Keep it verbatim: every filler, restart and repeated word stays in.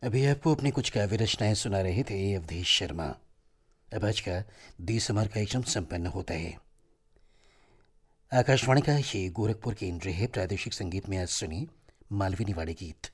अभी आपको अपनी कुछ काव्य रचनाएं सुना रहे थे अवधेश शर्मा। अब आज का दी समर कार्यक्रम संपन्न होता है। आकाशवाणी का ये गोरखपुर केंद्र है। प्रादेशिक संगीत में आज सुनी मालवी निवाड़े गीत।